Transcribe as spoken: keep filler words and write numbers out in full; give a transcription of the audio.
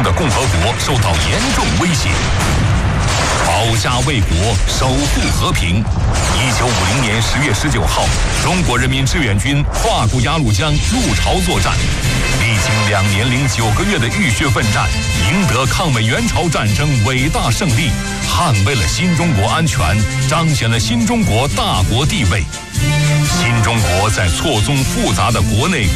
的共和国受到严重威胁。保家卫国，守护和平。一九五零年十月十九号，中国人民志愿军跨过鸭绿江入朝作战，历经两年零九个月的浴血奋战，赢得抗美援朝战争伟大胜利，捍卫了新中国安全，彰显了新中国大国地位。新中国在错综复杂的国内